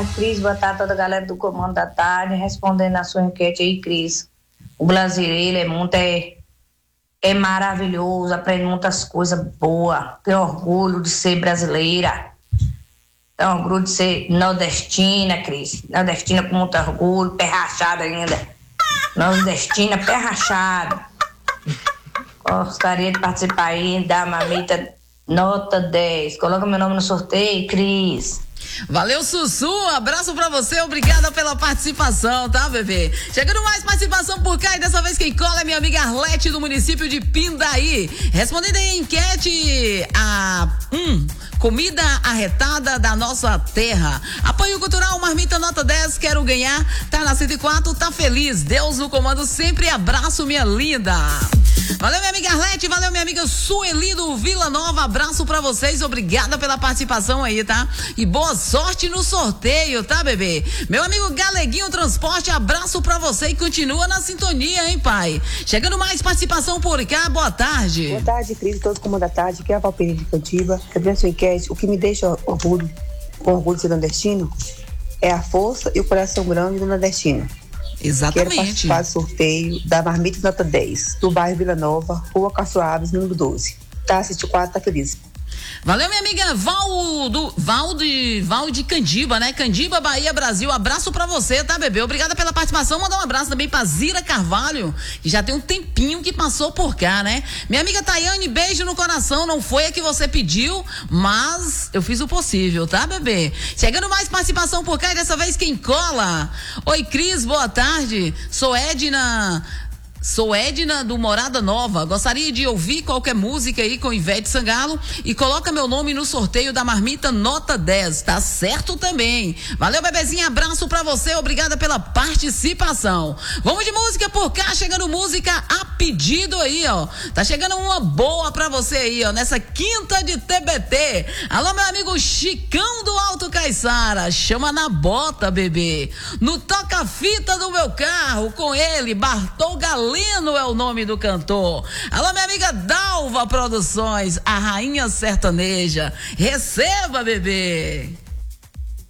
tarde, Cris. Boa tarde a toda a galera do Comando da Tarde. Respondendo a sua enquete aí, Cris. O brasileiro é maravilhoso, aprende muitas coisas boas. Tem orgulho de ser brasileira. Tem orgulho de ser nordestina, Cris. Nordestina com muito orgulho, pé rachado ainda. Nordestina, pé rachado. Gostaria de participar aí da Marmita Nota 10. Coloca meu nome no sorteio, Cris. Valeu, Sussu, abraço pra você, obrigada pela participação, tá, bebê? Chegando mais participação por cá, e dessa vez quem cola é minha amiga Arlete, do município de Pindaí. Respondendo aí a enquete, comida arretada da nossa terra. Apoio cultural, Marmita Nota 10, quero ganhar, tá na 104, tá feliz, Deus no comando sempre, abraço minha linda. Valeu, minha amiga Arlete, valeu, minha amiga Sueli do Vila Nova, abraço pra vocês, obrigada pela participação aí, tá? E boa sorte no sorteio, tá, bebê? Meu amigo Galeguinho Transporte, abraço pra você e continua na sintonia, hein, pai? Chegando mais participação por cá, boa tarde. Boa tarde, Cris, todo comando da tarde, que é a Valperi de Cantiba. Também a sua enquete, o que me deixa com orgulho de ser nordestino é a força e o coração grande do nordestino. Exatamente. Quero participar do sorteio da Marmita Nota 10, do bairro Vila Nova, Rua Castro Alves, número 12. Tá, 74, tá feliz. Valeu, minha amiga Val de Candiba, né? Candiba, Bahia, Brasil. Abraço pra você, tá, bebê? Obrigada pela participação. Mandar um abraço também pra Zira Carvalho, que já tem um tempinho que passou por cá, né? Minha amiga Tayane, beijo no coração. Não foi a que você pediu, mas eu fiz o possível, tá, bebê? Chegando mais participação por cá, e dessa vez quem cola? Oi, Cris, boa tarde. Sou Edna do Morada Nova. Gostaria de ouvir qualquer música aí com Ivete Sangalo e coloca meu nome no sorteio da Marmita Nota 10. Tá certo também. Valeu, bebezinha. Abraço pra você. Obrigada pela participação. Vamos de música por cá. Chegando música a pedido aí, ó. Tá chegando uma boa pra você aí, ó. Nessa quinta de TBT. Alô, meu amigo Chicão do Alto Caiçara. Chama na bota, bebê. No toca-fita do meu carro. Com ele, Bartol Galeno é o nome do cantor. Alô, minha amiga Dalva Produções, a rainha sertaneja. Receba, bebê.